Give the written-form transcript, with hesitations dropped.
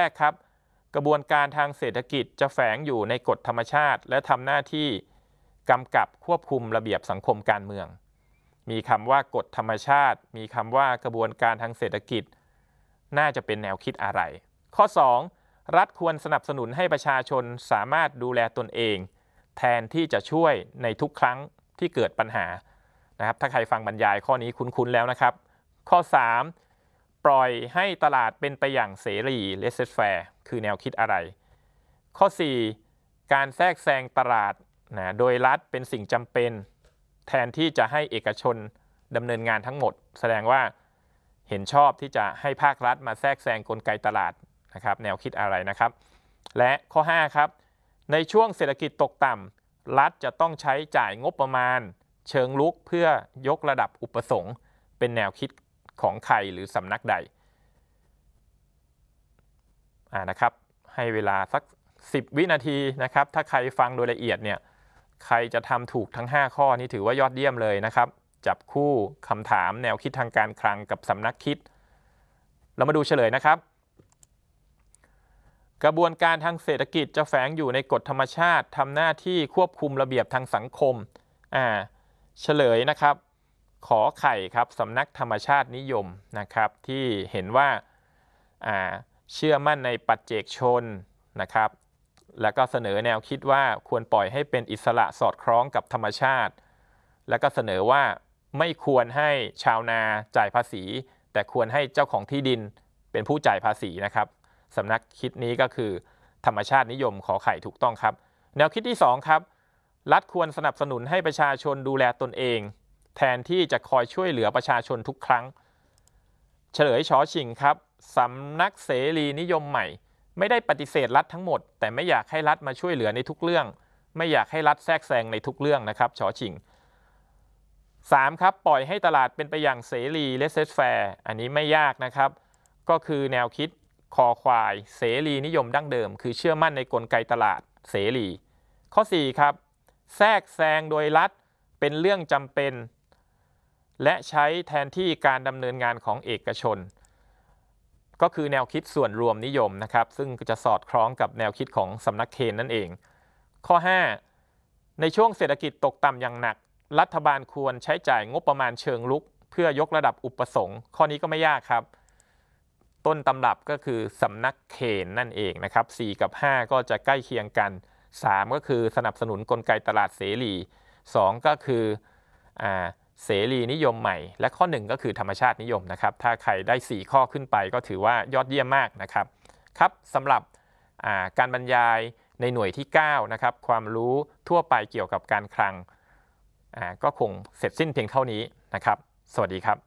กครับกระบวนการทางเศรษฐกิจจะแฝงอยู่ในกฎธรรมชาติและทำหน้าที่กำกับควบคุมระเบียบสังคมการเมืองมีคำว่ากฎธรรมชาติมีคำว่ากระบวนการทางเศรษฐกิจน่าจะเป็นแนวคิดอะไรข้อ2รัฐควรสนับสนุนให้ประชาชนสามารถดูแลตนเองแทนที่จะช่วยในทุกครั้งที่เกิดปัญหานะครับถ้าใครฟังบรรยายข้อนี้คุ้นๆแล้วนะครับข้อ3ปล่อยให้ตลาดเป็นไปอย่างเสรี laissez-faire คือแนวคิดอะไรข้อ4การแทรกแซงตลาดโดยรัฐเป็นสิ่งจำเป็นแทนที่จะให้เอกชนดำเนินงานทั้งหมดแสดงว่าเห็นชอบที่จะให้ภาครัฐมาแทรกแซงกลไกตลาดนะครับแนวคิดอะไรนะครับและข้อ5ครับในช่วงเศรษฐกิจตกต่ำรัฐจะต้องใช้จ่ายงบประมาณเชิงรุกเพื่อยกระดับอุปสงค์เป็นแนวคิดของใครหรือสำนักใดนะครับให้เวลาสัก10 วินาทีนะครับถ้าใครฟังโดยละเอียดเนี่ยใครจะทำถูกทั้ง5ข้อนี้ถือว่ายอดเยี่ยมเลยนะครับจับคู่คำถามแนวคิดทางการคลังกับสำนักคิดเรามาดูเฉลยนะครับกระบวนการทางเศรษฐกิจจะแฝงอยู่ในกฎธรรมชาติทำหน้าที่ควบคุมระเบียบทางสังคมเฉลยนะครับขอไข่ครับสำนักธรรมชาตินิยมนะครับที่เห็นว่าเชื่อมั่นในปัจเจกชนนะครับแล้วก็เสนอแนวคิดว่าควรปล่อยให้เป็นอิสระสอดคล้องกับธรรมชาติแล้วก็เสนอว่าไม่ควรให้ชาวนาจ่ายภาษีแต่ควรให้เจ้าของที่ดินเป็นผู้จ่ายภาษีนะครับสำนักคิดนี้ก็คือธรรมชาตินิยมขอไข่ถูกต้องครับแนวคิดที่2ครับรัฐควรสนับสนุนให้ประชาชนดูแลตนเองแทนที่จะคอยช่วยเหลือประชาชนทุกครั้งเฉลยชอชิงครับสำนักเสรีนิยมใหม่ไม่ได้ปฏิเสธรัฐทั้งหมดแต่ไม่อยากให้รัฐมาช่วยเหลือในทุกเรื่องไม่อยากให้รัฐแทรกแซงในทุกเรื่องนะครับชอชิง3ครับปล่อยให้ตลาดเป็นไปอย่างเสรี laissez-faire อันนี้ไม่ยากนะครับก็คือแนวคิดคอควายเสรีนิยมดั้งเดิมคือเชื่อมั่นในกลไกตลาดเสรีข้อ4ครับแทรกแซงโดยรัฐเป็นเรื่องจำเป็นและใช้แทนที่การดำเนินงานของเอกชนก็คือแนวคิดส่วนรวมนิยมนะครับซึ่งจะสอดคล้องกับแนวคิดของสำนักเคนนั่นเองข้อ5ในช่วงเศรษฐกิจตกต่ำอย่างหนักรัฐบาลควรใช้จ่ายงบประมาณเชิงรุกเพื่อยกระดับอุปสงค์ข้อนี้ก็ไม่ยากครับต้นตำรับก็คือสำนักเคนนั่นเองนะครับ4กับ5ก็จะใกล้เคียงกัน3ก็คือสนับสนุนกลไกตลาดเสรี2ก็คือเสรีนิยมใหม่และข้อ1ก็คือธรรมชาตินิยมนะครับถ้าใครได้4ข้อขึ้นไปก็ถือว่ายอดเยี่ยมมากนะครับครับสำหรับการบรรยายในหน่วยที่9นะครับความรู้ทั่วไปเกี่ยวกับการคลังก็คงเสร็จสิ้นเพียงเท่านี้นะครับสวัสดีครับ